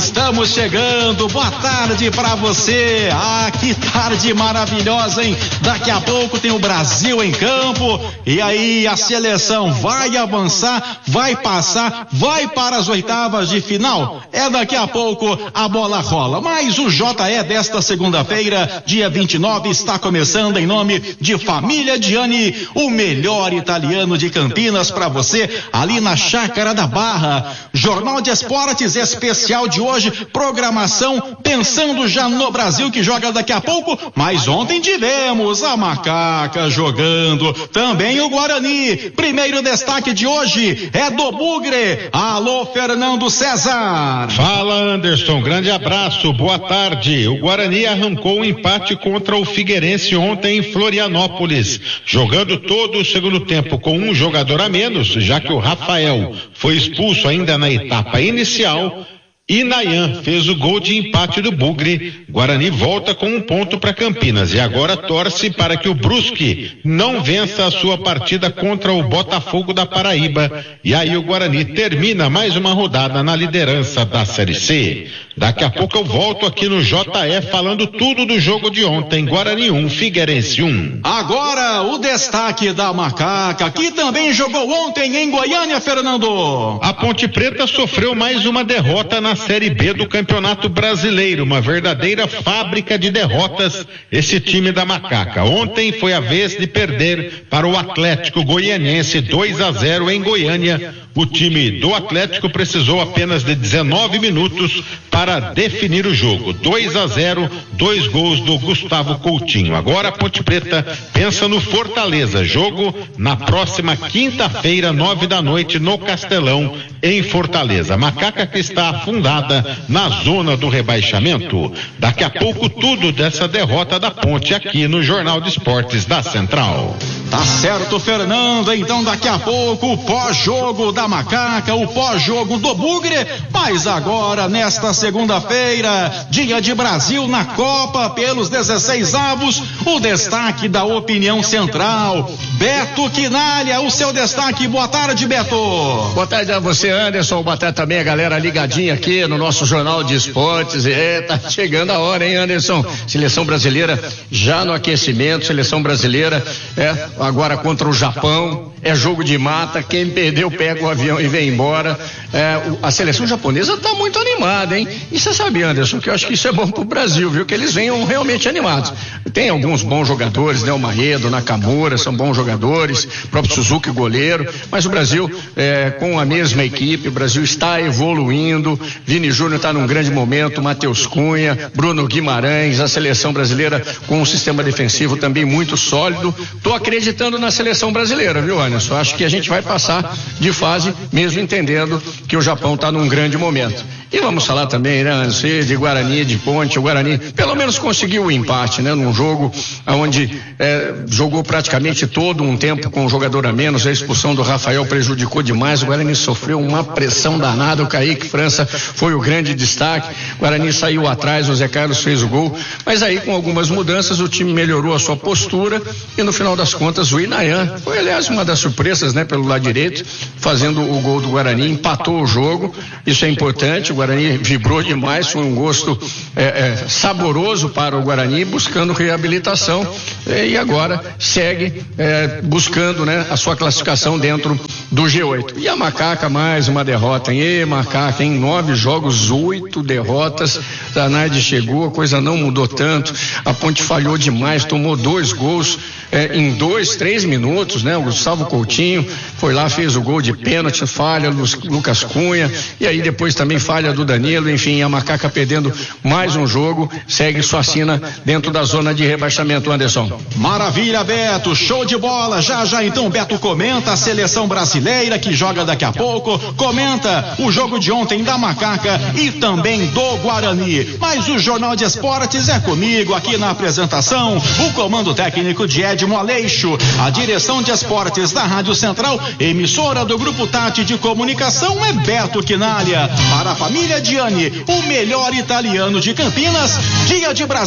estamos chegando. Boa tarde pra você. Que tarde maravilhosa, hein? Daqui a pouco tem o Brasil em campo. E aí, a seleção vai avançar, vai passar, vai para as oitavas de final. Daqui a pouco a bola rola. Mas o JE desta segunda-feira, dia 29, está começando em nome de Família Gianni, o melhor italiano de Campinas para você, ali na Chácara da Barra. Jornal de Esportes especial de hoje, programação pensando já no Brasil que joga daqui a pouco, mas ontem tivemos a Macaca jogando, também o Guarani. Primeiro destaque de hoje é do Bugre. Alô, Fernando César. Fala, Anderson, grande abraço, boa tarde. O Guarani arrancou um empate contra o Figueirense ontem em Florianópolis, jogando todo o segundo tempo com um jogador a menos, já que o Rafael foi expulso ainda na etapa inicial, e Nayan fez o gol de empate do Bugre. Guarani volta com um ponto para Campinas e agora torce para que o Brusque não vença a sua partida contra o Botafogo da Paraíba, e aí o Guarani termina mais uma rodada na liderança da Série C. Daqui a pouco eu volto aqui no JE falando tudo do jogo de ontem. Guarani 1, Figueirense 1. Agora o destaque da Macaca, que também jogou ontem em Goiânia, Fernando. A Ponte Preta sofreu mais uma derrota na Série B do Campeonato Brasileiro, uma verdadeira fábrica de derrotas esse time da Macaca. Ontem foi a vez de perder para o Atlético Goianiense 2-0 em Goiânia. O time do Atlético precisou apenas de 19 minutos para definir o jogo. 2-0, 2 gols do Gustavo Coutinho. Agora a Ponte Preta pensa no Fortaleza, jogo na próxima quinta-feira, 9 da noite, no Castelão, em Fortaleza. A Macaca que está afundada na zona do rebaixamento. Daqui a pouco tudo dessa derrota da Ponte aqui no Jornal de Esportes da Central. Tá certo, Fernando. Então daqui a pouco o pós-jogo da Macaca, o pós-jogo do Bugre. Mas agora, nesta segunda-feira, dia de Brasil na Copa pelos 16avos, o destaque da opinião central. Beto Quinalha, o seu destaque. Boa tarde, Beto. Boa tarde a você, Anderson. Boa tarde também a galera ligadinha aqui no nosso Jornal de Esportes. Tá chegando a hora, hein, Anderson? Seleção brasileira já no aquecimento, seleção brasileira agora contra o Japão. É jogo de mata, quem perdeu pega o avião e vem embora. A seleção japonesa tá muito animada, hein? E você sabe, Anderson, que eu acho que isso é bom pro Brasil, viu? Que eles venham realmente animados. Tem alguns bons jogadores, né? O Maeda, o Nakamura, são bons jogadores, o próprio Suzuki, goleiro, mas o Brasil, com a mesma equipe, o Brasil está evoluindo. Vini Júnior está num grande momento, Matheus Cunha, Bruno Guimarães, a seleção brasileira com um sistema defensivo também muito sólido. Tô acreditando na seleção brasileira, viu, Anderson? Acho que a gente vai passar de fase, mesmo entendendo que o Japão está num grande momento. E vamos falar também, né, Anderson, de Guarani, de Ponte. O Guarani pelo menos conseguiu o empate, né, num jogo onde jogou praticamente todo um tempo com um jogador a menos. A expulsão do Rafael prejudicou demais. O Guarani sofreu uma pressão danada. O Kaique França foi o grande destaque. O Guarani saiu atrás, o Zé Carlos fez o gol, mas aí com algumas mudanças o time melhorou a sua postura e no final das contas o Inayan foi, aliás, uma das surpresas, né, pelo lado direito, fazendo o gol do Guarani, empatou o jogo. Isso é importante. O Guarani vibrou demais, foi um gosto saboroso para o Guarani, buscando reabilitação, e agora segue buscando, né, a sua classificação dentro do G8. E a Macaca, mais uma derrota, hein? Macaca, em 9 jogos, 8 derrotas. Zanardi chegou, a coisa não mudou tanto. A Ponte falhou demais, tomou 2 gols em 2, 3 minutos, né? O Gustavo Coutinho foi lá, fez o gol de pênalti, falha do Lucas Cunha, e aí depois também falha do Danilo. Enfim, a Macaca perdendo mais um jogo, segue sua sina dentro da zona de rebaixamento, Anderson. Maravilha, Beto, show de bola. Já então Beto comenta a seleção brasileira que joga daqui a pouco, comenta o jogo de ontem da Macaca e também do Guarani. Mas o Jornal de Esportes é comigo aqui na apresentação, o comando técnico de Edmo Aleixo, a direção de esportes da Rádio Central, emissora do Grupo Tati de Comunicação, é Beto Quinalha. Para a Família Gianni, o melhor italiano de Campinas, dia de Brasil.